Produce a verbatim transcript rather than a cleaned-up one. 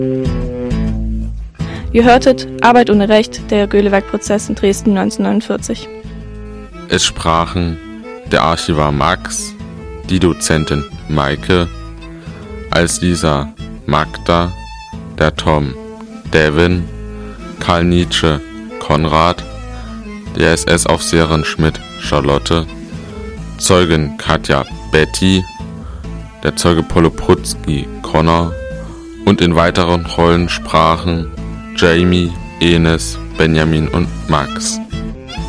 Ihr hörtet Arbeit ohne Recht, der Göhlewerk-Prozess in Dresden neunzehnhundertneunundvierzig. Es sprachen der Archivar Max, die Dozentin Maike, als Lisa Magda, der Tom Devin, Karl Nietzsche Konrad, die S S-Aufseherin Schmidt Charlotte, Zeugin Katja Betty, der Zeuge Poloprutzki Connor und in weiteren Rollen sprachen Jamie, Enes, Benjamin und Max.